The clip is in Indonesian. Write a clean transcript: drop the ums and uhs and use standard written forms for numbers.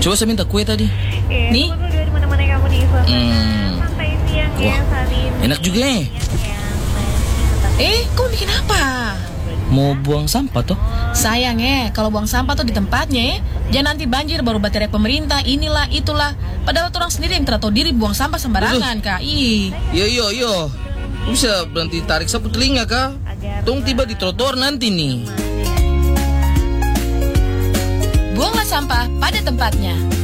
Coba saya minta kue tadi. Nih. Di mana-mana kamu di suasana santai siang ya Wah, saat ini. enak juga ya. Kamu bikin apa? Mau buang sampah toh? Sayang kalau buang sampah tuh di tempatnya jangan nanti banjir baru baterai pemerintah, inilah, itulah. Padahal orang sendiri yang tidak tahu diri buang sampah sembarangan, Kak. Yo. Bisa berhenti tarik sapu telinga, Kak. Tong tiba di trotoar nanti nih. Buanglah sampah pada tempatnya.